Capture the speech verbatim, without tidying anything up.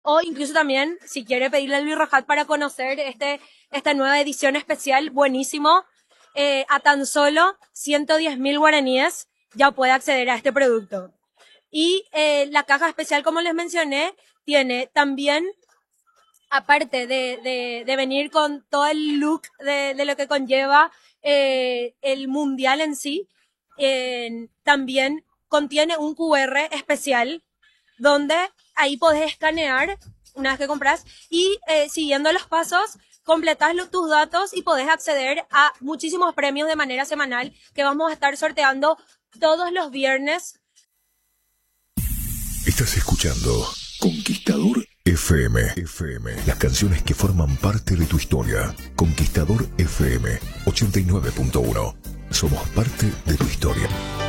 O incluso también, si quiere pedirle al Birrojat para conocer este, esta nueva edición especial, buenísimo, eh, a tan solo ciento diez mil guaraníes ya puede acceder a este producto. Y eh, la caja especial, como les mencioné, tiene también, aparte de, de, de venir con todo el look de, de lo que conlleva eh, el mundial en sí, eh, también contiene un Q R especial donde ahí podés escanear una vez que compras y eh, siguiendo los pasos completas los, tus datos y podés acceder a muchísimos premios de manera semanal que vamos a estar sorteando todos los viernes. Estás escuchando Conquistador F M. F M. Las canciones que forman parte de tu historia. Conquistador F M ochenta y nueve punto uno. Somos parte de tu historia.